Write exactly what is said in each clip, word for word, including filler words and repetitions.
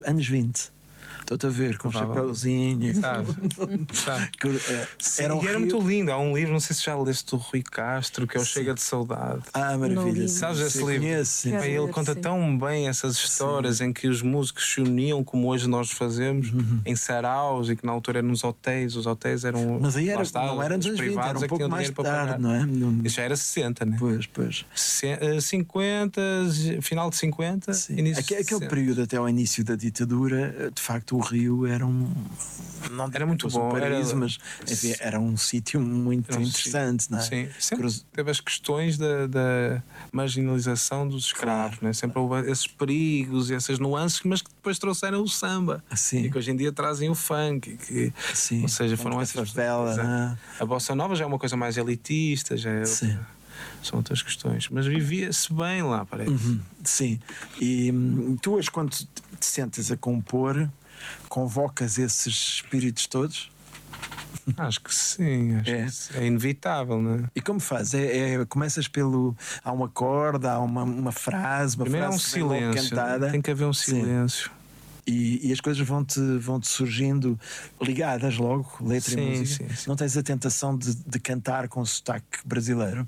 Anos vinte. Estou-te a ver com o chapéuzinho. Sabe? Sabe? Sim, era, um e era rio... muito lindo. Há um livro, não sei se já leste, do Rui Castro, que é o Sim. Chega de Saudade. Ah, maravilha. Sabes esse livro? Conheço, Bem, ele conta sim. tão bem essas histórias sim. em que os músicos se uniam, como hoje nós fazemos, uhum. em saraus, e que na altura eram nos hotéis. Os hotéis eram. Mas aí era, está, não eram nos privados, era um pouco mais tarde, não é? Isso já era sessenta, né? Pois, pois. cinquenta, final de cinquenta, sim. início Aquele, de sessenta. Aquele período até ao início da ditadura, de facto, o Rio era um. Não era muito bom, um paraíso, era, mas enfim, era um sítio muito um interessante, sítio, não é? Sim, sempre Cruz... teve as questões da, da marginalização dos escravos, claro. Né? Sempre houve esses perigos e essas nuances, mas que depois trouxeram o samba sim. e que hoje em dia trazem o funk, que, sim. ou seja, foram essas favela, né? A bossa nova já é uma coisa mais elitista, já é sim. outra, são outras questões, mas vivia-se bem lá, parece. Uhum. Sim. E hum, tu hoje, quando te sentas a compor, convocas esses espíritos todos? Acho que sim, acho é. que é inevitável, não é? E como faz? É, é, começas pelo. Há um acorde, há uma, uma frase, uma Primeiro frase é um silêncio, cantada. Tem que haver um silêncio. E, e as coisas vão-te vão-te surgindo ligadas logo, letra sim, e música. Sim, sim. Não tens a tentação de, de cantar com sotaque brasileiro?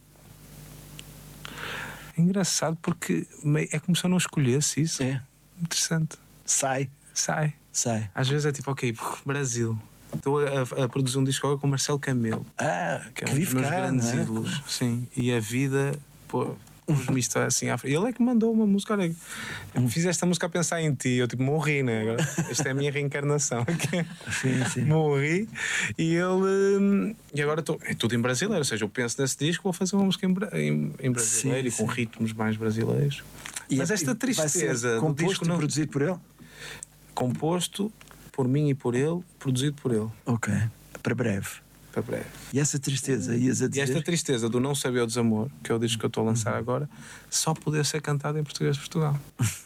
É engraçado porque é como se eu não escolhesse isso. É. Interessante. Sai. Sai. Sai. Às vezes é tipo, ok, Brasil. Estou a, a produzir um disco com Marcelo Camelo. Ah, que é um dos meus cá, grandes é? ídolos. Sim. E a vida, pô, pôs-me isto assim à frente. Ele é que mandou uma música. Olha, eu fiz esta música a pensar em ti. Eu tipo, morri, né? Agora, esta é a minha reencarnação. Sim, sim. Morri. E ele. E agora estou. É tudo em brasileiro. Ou seja, eu penso nesse disco, vou fazer uma música em, em, em brasileiro sim, e com sim. ritmos mais brasileiros. E Mas é, esta tristeza. Composto do disco e não... produzido por ele? Composto por mim e por ele, produzido por ele. Ok. Para breve. Para breve. E essa tristeza, ias a dizer? E esta tristeza do Não Saber o Desamor, que é o disco que eu estou a lançar agora, só poder ser cantado em português de Portugal.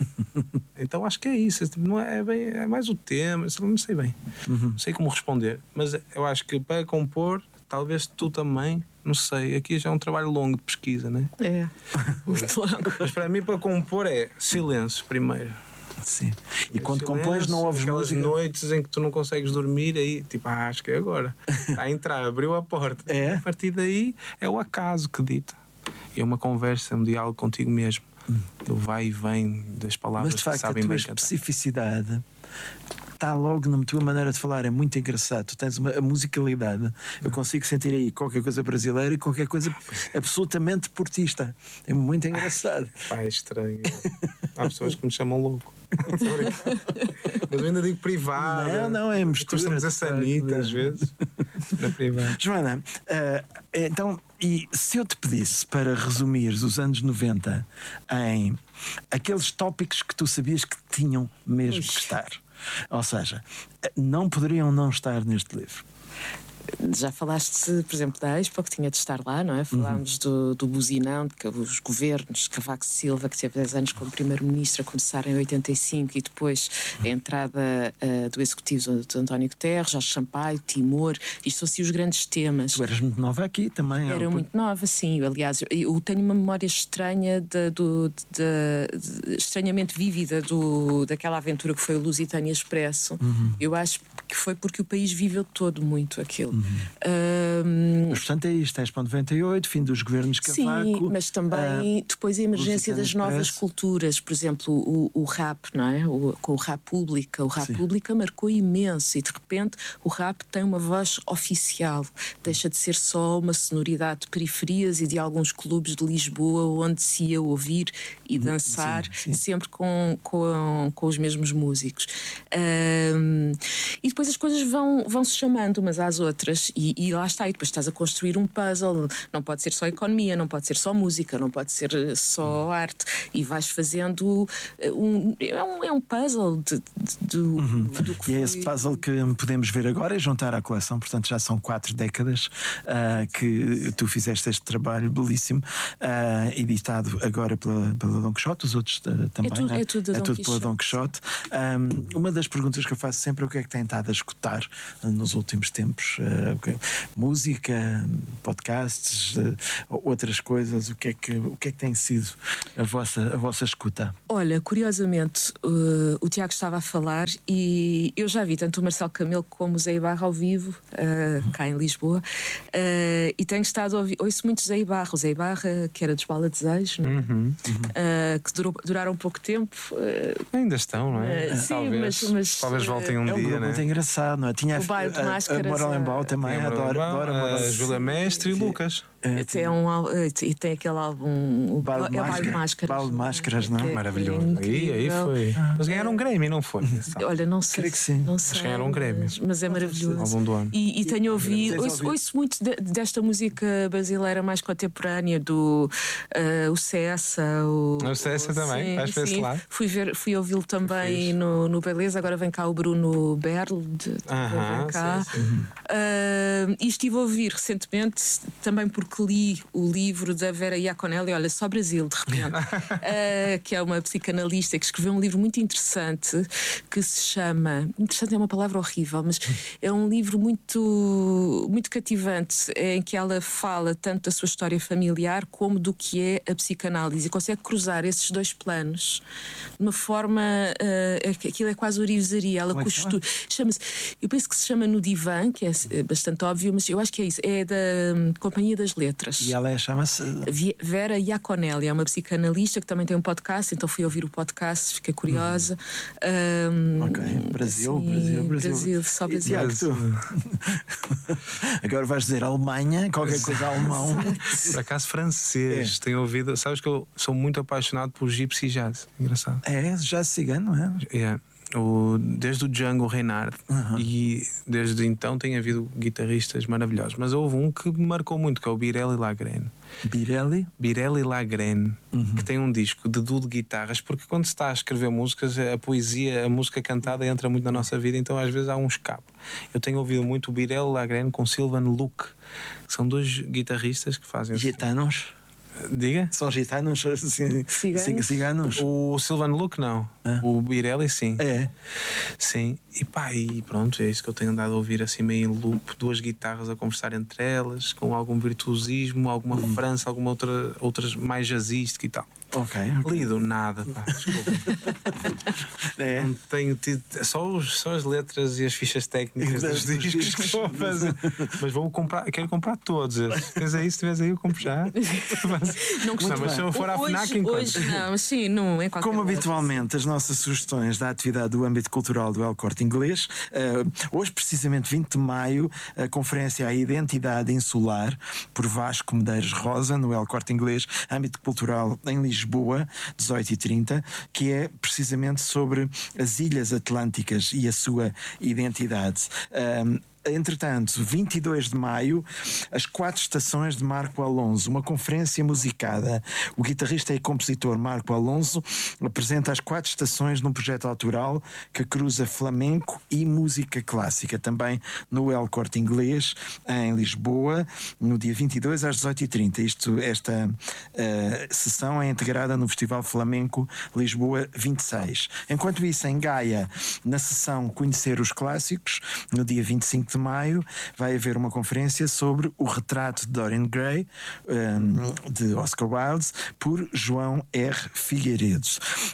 Então acho que é isso. Não é, bem, é mais o tema, não sei bem. Uhum. Não sei como responder. Mas eu acho que para compor, talvez tu também, não sei, aqui já é um trabalho longo de pesquisa, não é? É. Muito longo. Mas para mim, para compor, é silêncio primeiro. Sim. E quando silêncio, compões não ouves aquelas música? noites em que tu não consegues dormir, aí tipo, ah, acho que é agora. Está a entrar, abriu a porta. É? A partir daí é o acaso que dita. É uma conversa, um diálogo contigo mesmo. Hum. Do vai e vem das palavras. Mas de facto, que sabem a tua bem cantar. especificidade está logo na tua maneira de falar, é muito engraçado. Tu tens uma a musicalidade, eu consigo sentir aí qualquer coisa brasileira e qualquer coisa absolutamente portista. É muito engraçado. Pá, é estranho. Há pessoas que me chamam louco. Mas eu ainda digo privado. Não, não, é mistura. Costumo dizer sanita às vezes. Na privada. Joana, uh, então, e se eu te pedisse para resumires os anos noventa em aqueles tópicos que tu sabias que tinham mesmo que estar? Ou seja, não poderiam não estar neste livro. Já falaste, por exemplo, da Expo, que tinha de estar lá, não é? Falámos uhum. do, do buzinão, de que os governos, Cavaco Silva, que teve dez anos como primeiro-ministro, a começar em oitenta e cinco, e depois a entrada uh, do executivo de António Guterres, Jorge Sampaio, Timor, isto são assim os grandes temas. Tu eras muito nova aqui também. Era muito nova, sim. Aliás, eu tenho uma memória estranha, de, do, de, de, estranhamente vívida do, daquela aventura que foi o Lusitânia Expresso. Uhum. Eu acho que foi porque o país viveu todo muito aquilo. Uhum. Um, mas portanto é isto, és para noventa e oito, fim dos governos Cavaco. Sim, mas também uh, depois a emergência das novas culturas, por exemplo o, o rap, não é? O, com o Rap Pública, o Rap Pública marcou imenso e de repente o rap tem uma voz oficial, deixa de ser só uma sonoridade de periferias e de alguns clubes de Lisboa onde se ia ouvir e dançar sim, sim. sempre com, com, com os mesmos músicos. Um, e depois as coisas vão, vão se chamando umas às outras. E, e lá está, e depois estás a construir um puzzle. Não pode ser só economia, não pode ser só música, não pode ser só arte. E vais fazendo um, é, um, é um puzzle de, de, de, uhum. do que e é foi... esse puzzle que podemos ver agora e juntar à coleção. Portanto já são quatro décadas uh, que tu fizeste este trabalho belíssimo, uh, editado agora pela, pela Dom Quixote, os outros uh, também, é tudo, né? é tudo, é Dom tudo pela Dom Quixote. Um, uma das perguntas que eu faço sempre é o que é que tem estado a escutar uh, nos últimos tempos. Uh, okay. Música, podcasts, outras coisas, o que é que, o que é que tem sido a vossa, a vossa escuta? Olha, curiosamente, uh, o Tiago estava a falar e eu já vi tanto o Marcelo Camelo como o Zé Ibarra ao vivo, uh, cá em Lisboa, uh, e tenho estado a ouvir, ouço muito Zé Ibarra, o Zé Ibarra, que era dos Bala Desejos, uhum, uhum. uh, que durou, duraram pouco tempo. Uh, Ainda estão, não é? Uh, sim, talvez, mas, mas talvez voltem um é um dia, grupo né? muito engraçado, não é? Tinha o bairro de Máscaras, a, a Moralenbaum também, adoro, adoro a Júlia Mestre e Lucas. É, tem um, e tem aquele álbum, o Baile de é o Baile de Máscaras. Baile de Máscaras, não é? É maravilhoso. Aí, aí foi. Mas ganharam um Grammy, não foi? Olha, não sei. Creio que sim. Não sei, mas ganharam um Grammy. Mas, mas é maravilhoso. Álbum do ano. E, e tenho ouvido, ouço, ouço muito de, desta música brasileira mais contemporânea, do uh, o Cessa. O, o Cessa também, sim, vais para esse lado. Fui, ver, fui ouvi-lo também no, no Beleza, agora vem cá o Bruno Berl. De, de uh-huh, vem cá. sim, sim. Uh, e estive a ouvir recentemente, também porque li o livro da Vera Iaconelli, olha, só Brasil, de repente, uh, que é uma psicanalista que escreveu um livro muito interessante que se chama, interessante é uma palavra horrível, mas é um livro muito, muito cativante, em que ela fala tanto da sua história familiar como do que é a psicanálise e consegue cruzar esses dois planos de uma forma, uh, aquilo é quase orivesaria, ela costura, chama-se, eu penso que se chama No Divã, que é bastante óbvio, mas eu acho que é isso, é da um, Companhia das Letras. E ela é, chama-se Vera Iaconelli, é uma psicanalista que também tem um podcast, então fui ouvir o podcast, fiquei curiosa. Uhum. Um, ok, Brasil, sim, Brasil, Brasil, Brasil, só Brasil. E, Tiago, tu? Agora vais dizer Alemanha, qualquer coisa alemão. Por acaso francês, é. Tenho ouvido, sabes que eu sou muito apaixonado por gypsy jazz, engraçado. É, jazz cigano, não é? É. Yeah. O, desde o Django Reinhardt, uhum. E desde então tem havido guitarristas maravilhosos, mas houve um que me marcou muito, que é o Birelli Lagrène. Birelli? Birelli Lagrène, uhum. Que tem um disco de duo de guitarras, porque quando se está a escrever músicas, a poesia, a música cantada entra muito na nossa vida, então às vezes há um escape. Eu tenho ouvido muito o Birelli Lagrène com Sylvan Luke, que são dois guitarristas que fazem gitanos. Diga? São gitanos, assim, ciganos? ciganos. O Sylvan Luke não, ah. O Birelli sim. É. Sim, e pá, e pronto, é isso que eu tenho andado a ouvir assim meio em loop, duas guitarras a conversar entre elas, com algum virtuosismo, alguma hum. referência, alguma outra, outras mais jazzística e tal. Ok. Lido nada, pá, desculpa. É. Não tenho tido, só, os, só as letras e as fichas técnicas dos discos que estou a fazer. Mas vou comprar, quero comprar todos esses. Se tiveres aí, se tiveres aí, eu compro já. Não, não, mas se eu for à FNAC, enquanto. Hoje não, sim, não é qualquer Como lugar. habitualmente, as nossas sugestões da atividade do âmbito cultural do El Corte Inglês. Uh, hoje, precisamente vinte de maio, a conferência A Identidade Insular, por Vasco Medeiros Rosa, no El Corte Inglês, âmbito cultural em Lisboa, dezoito e trinta, que é precisamente sobre as Ilhas Atlânticas e a sua identidade. Um, Entretanto, vinte e dois de maio, as quatro estações de Marco Alonso, uma conferência musicada. O guitarrista e compositor Marco Alonso apresenta as quatro estações num projeto autoral que cruza flamenco e música clássica, também no El Corte Inglês, em Lisboa, no dia vinte e dois às dezoito e trinta. Isto, esta uh, sessão é integrada no Festival Flamenco Lisboa vinte e seis. Enquanto isso, em Gaia, na sessão Conhecer os Clássicos, no dia vinte e cinco de maio, vai haver uma conferência sobre o retrato de Dorian Gray, um, de Oscar Wilde, por João R. Figueiredo.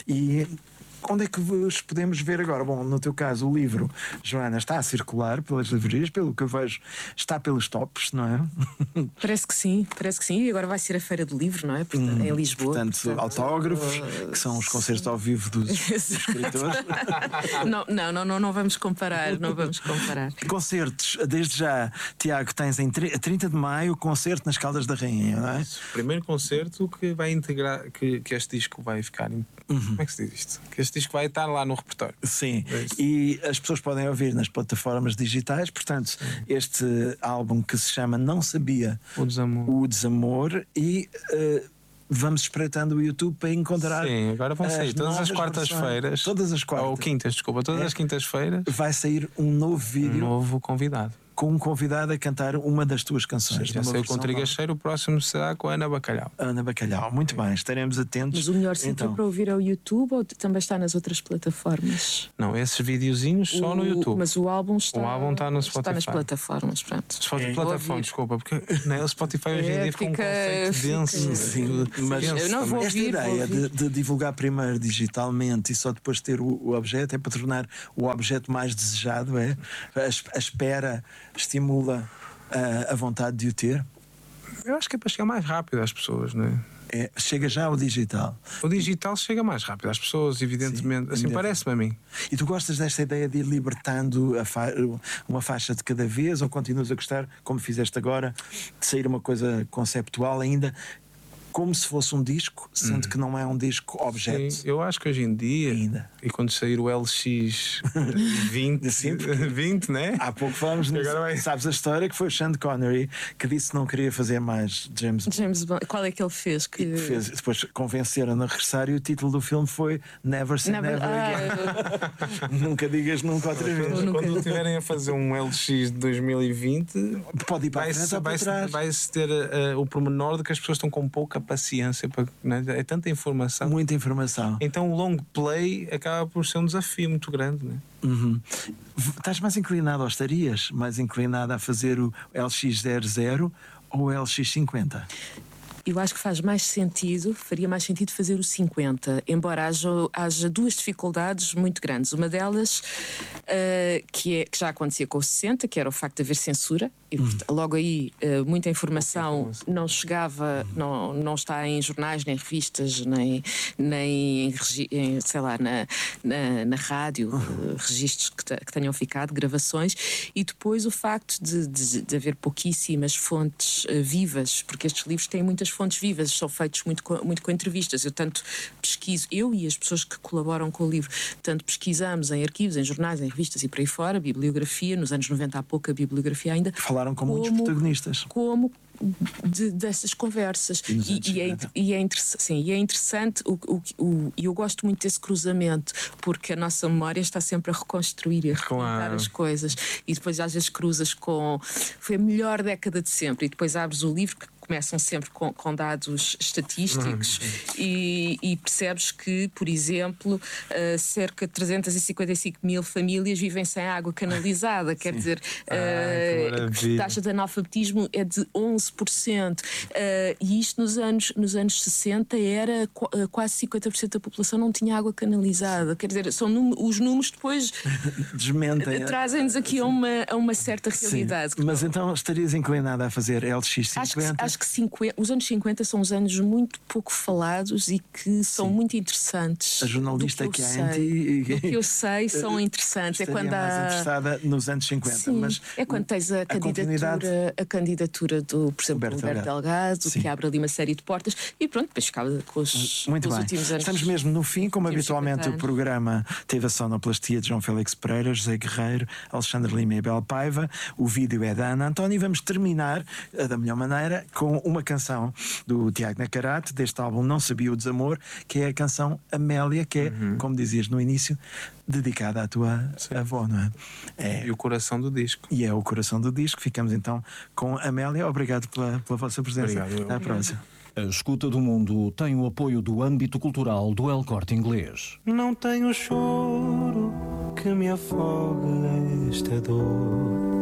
E onde é que vos podemos ver agora? Bom, no teu caso, o livro, Joana, está a circular pelas livrarias, pelo que eu vejo, está pelos tops, não é? Parece que sim, parece que sim. E agora vai ser a Feira do Livro, não é? Portanto, hum, em Lisboa. Portanto, portanto autógrafos, uh, que são os concertos ao vivo dos, dos escritores. não, não, não, não, não vamos comparar, não vamos comparar. Concertos, desde já, Tiago, tens em trinta de maio concerto nas Caldas da Rainha, não é? O primeiro concerto que vai integrar, que, que este disco vai ficar. Uhum. Como é que se diz isto? Que este disco vai estar lá no repertório. Sim, é e as pessoas podem ouvir nas plataformas digitais. Portanto, sim, este álbum que se chama Não Sabia o Desamor, o Desamor e uh, vamos espreitando o YouTube para encontrar. Sim, agora vão sair todas as quartas-feiras. Todas as quartas. Ou quintas, desculpa, todas é. as quintas-feiras. Vai sair um novo vídeo. Um novo convidado. com um convidado a cantar uma das tuas canções. Já sei, com Trigacheiro, o próximo será com a Ana Bacalhau. Ana Bacalhau, muito bem, estaremos atentos. Mas o melhor sítio então, para ouvir é o YouTube ou também está nas outras plataformas? Não, esses videozinhos só o, no YouTube. Mas o álbum está, o álbum está, no Spotify. está nas plataformas, pronto. Spotify, é. plataforma, desculpa, porque né, o Spotify hoje em É, dia fica um fica- conceito fica- denso. Sim, mas Eu não vou esta ouvir, ideia vou ouvir. de, de divulgar primeiro digitalmente e só depois ter o, o objeto é para tornar o objeto mais desejado, é? A, es- a espera estimula a, a vontade de o ter. Eu acho que é para chegar mais rápido às pessoas, não é? É, chega já ao digital. O digital chega mais rápido às pessoas, evidentemente. Sim, assim ainda- parece-me a mim. E tu gostas desta ideia de ir libertando a fa- uma faixa de cada vez ou continuas a gostar, como fizeste agora, de sair uma coisa conceptual ainda como se fosse um disco, sendo que não é um disco objeto? Sim, eu acho que hoje em dia, Ainda. e quando sair o L X vinte, Sim, porque- vinte, né? Há pouco falamos nisso. Agora vai- Sabes a história que foi o Sean Connery que disse que não queria fazer mais James Bond. James Bond, qual é que ele fez? Que... E fez, depois convenceram-no a regressar e o título do filme foi Never Say Never, Never- Again. Ah, Nunca digas nunca outra vez. Quando, quando estiverem a fazer um L X de dois mil e vinte, Pode ir para a vai-se frente ou para vai-se- trás. vai-se ter uh, o pormenor de que as pessoas estão com pouca paciência para, né? É tanta informação. Muita informação. Então o long play acaba por ser um desafio muito grande, né? Uhum. Estás mais inclinado, ou estarias mais inclinado a fazer o L X zero zero ou o L X cinquenta? Eu acho que faz mais sentido, faria mais sentido fazer o cinquenta, embora haja, haja duas dificuldades muito grandes. Uma delas, uh, que, é, que já acontecia com o sessenta, que era o facto de haver censura, e portanto, logo aí uh, muita informação não chegava, não, não está em jornais, nem revistas, nem, nem em, regi- em, sei lá, na, na, na rádio, uh, registros que, te- que tenham ficado, gravações, e depois o facto de, de, de haver pouquíssimas fontes uh, vivas, porque estes livros têm muitas fontes vivas, são feitos muito com, muito com entrevistas. Eu tanto pesquiso, eu e as pessoas que colaboram com o livro, tanto pesquisamos em arquivos, em jornais, em revistas e por aí fora, bibliografia, nos anos noventa há pouca bibliografia ainda. Falaram com Como- muitos protagonistas. Como de- dessas conversas. E nos E, anos e é, cinquenta. e, é interess- sim, e é interessante, o, o, o, e eu gosto muito desse cruzamento, porque a nossa memória está sempre a reconstruir e a recontar Claro. as coisas. E depois às vezes cruzas com. Foi a melhor década de sempre. E depois abres o livro, que começam sempre com, com dados estatísticos, e, e percebes que, por exemplo, uh, cerca de trezentas e cinquenta e cinco mil famílias vivem sem água canalizada. Quer dizer, Ai, que uh, maravilha. a taxa de analfabetismo é de onze por cento. Uh, e isto nos anos, nos anos sessenta era qu- uh, quase cinquenta por cento da população não tinha água canalizada. Quer dizer, são num- os números depois Desmentem. trazem-nos aqui a uma, a uma certa realidade. Sim. Mas então estarias inclinada a fazer L X Acho que, cinquenta? acho que cinquenta, os anos cinquenta são os anos muito pouco falados e que são muito interessantes. A jornalista do que eu há sei. em ti Do que eu sei são interessantes. É estaria quando mais há. interessada nos anos cinquenta. Sim, Mas é quando tens a, continuidade- candidatura, a candidatura do, por exemplo, Humberto Humberto Delgado, Sim. que abre ali uma série de portas e pronto, depois ficava com os, Muito com os bem. últimos anos. Estamos mesmo no fim, como últimos habitualmente cinquenta o anos. programa teve a sonoplastia de João Félix Pereira, José Guerreiro, Alexandre Lima e Abel Paiva. O vídeo é da Ana António e vamos terminar eh, da melhor maneira com uma canção do Tiago Nacarate, deste álbum Não Sabia o Desamor, que é a canção Amélia, que é, Uhum. como dizias no início, dedicada à tua avó, não é? É. E o coração do disco. E é o coração do disco. Ficamos então com Amélia. Obrigado pela, pela vossa presença. Obrigado. Até à próxima. A Escuta do Mundo tem o apoio do âmbito cultural do El Corte Inglês. Não tenho choro que me afogue esta dor.